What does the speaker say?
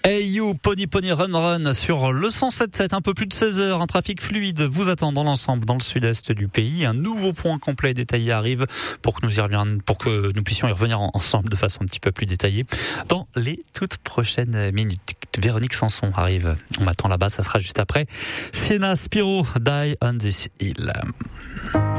Hey You, Pony Pony Run Run sur le 107.7, un peu plus de 16 heures. Un trafic fluide vous attend dans l'ensemble, dans le sud-est du pays. Un nouveau point complet détaillé arrive pour que nous puissions y revenir ensemble de façon un petit peu plus détaillée dans les toutes prochaines minutes. Véronique Sanson arrive. On m'attend là-bas, ça sera juste après. Sienna Spiro, Die on This Hill.